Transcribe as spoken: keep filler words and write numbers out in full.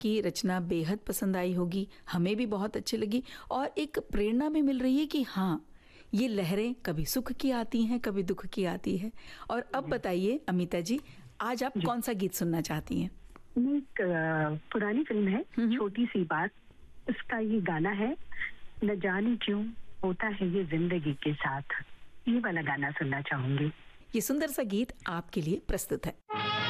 की रचना बेहद पसंद आई होगी, हमें भी बहुत अच्छी लगी और एक प्रेरणा भी मिल रही है कि हाँ, ये लहरें कभी सुख की आती हैं, कभी दुख की आती है। और अब बताइए अमिता जी, आज आप कौन सा गीत सुनना चाहती हैं? एक पुरानी फिल्म है छोटी सी बात, उसका ये गाना है, न जाने क्यों होता है ये जिंदगी के साथ, ये वाला गाना सुनना चाहूंगी। ये सुंदर सा गीत आपके लिए प्रस्तुत है।